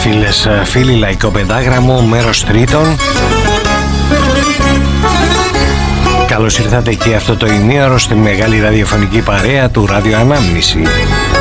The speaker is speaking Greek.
φίλες, φίλοι, Λαϊκό Πεντάγραμμο, μέρος τρίτον. Καλώς ήρθατε και αυτό το ημίωρο στη μεγάλη ραδιοφωνική παρέα του Ράδιο Ανάμνηση.